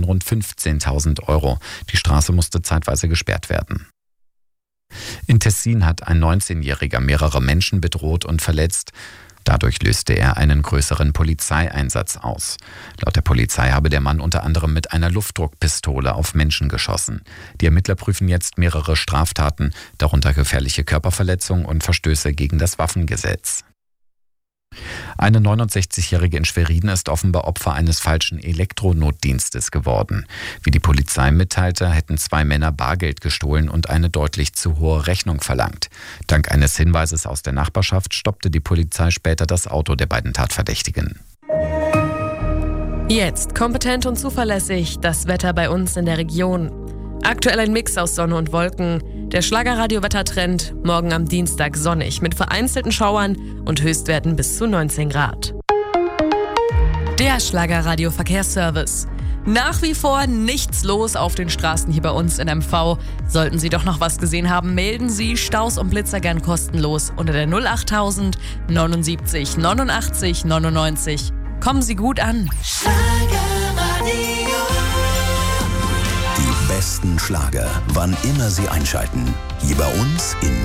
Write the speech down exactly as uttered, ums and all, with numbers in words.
von rund fünfzehntausend Euro. Die Straße musste zeitweise gesperrt werden. In Tessin hat ein neunzehnjähriger mehrere Menschen bedroht und verletzt. Dadurch löste er einen größeren Polizeieinsatz aus. Laut der Polizei habe der Mann unter anderem mit einer Luftdruckpistole auf Menschen geschossen. Die Ermittler prüfen jetzt mehrere Straftaten, darunter gefährliche Körperverletzung und Verstöße gegen das Waffengesetz. Eine neunundsechzigjährige in Schwerin ist offenbar Opfer eines falschen Elektronotdienstes geworden. Wie die Polizei mitteilte, hätten zwei Männer Bargeld gestohlen und eine deutlich zu hohe Rechnung verlangt. Dank eines Hinweises aus der Nachbarschaft stoppte die Polizei später das Auto der beiden Tatverdächtigen. Jetzt kompetent und zuverlässig das Wetter bei uns in der Region. Aktuell ein Mix aus Sonne und Wolken. Der Schlagerradio-Wettertrend, morgen am Dienstag sonnig mit vereinzelten Schauern und Höchstwerten bis zu neunzehn Grad. Der Schlagerradio-Verkehrsservice. Nach wie vor nichts los auf den Straßen hier bei uns in M V. Sollten Sie doch noch was gesehen haben, melden Sie Staus und Blitzer gern kostenlos unter der null achttausend neunundsiebzig neunundachtzig neunundneunzig. Kommen Sie gut an. Die besten Schlager, wann immer Sie einschalten. Hier bei uns in